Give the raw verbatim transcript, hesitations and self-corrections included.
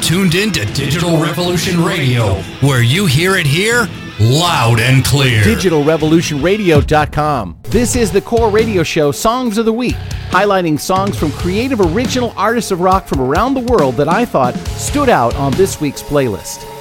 tuned in to Digital Revolution Radio, where you hear it here loud and clear. digital revolution radio dot com. This is the Core Radio Show Songs of the Week, highlighting songs from creative original artists of rock from around the world that I thought stood out on this week's playlist.